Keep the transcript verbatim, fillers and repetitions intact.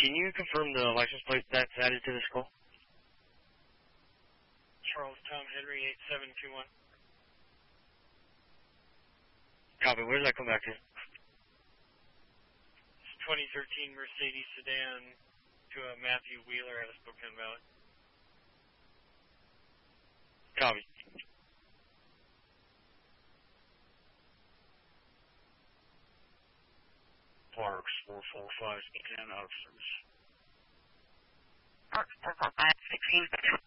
Can you confirm the license plate that's added to this call? Charles Tom Henry eight seven two one. Copy. Where does that come back to? It's twenty thirteen Mercedes sedan to a Matthew Wheeler out of Spokane Valley. Copy. Parks four four five Spokane out of service. Parks four four five, sixteen.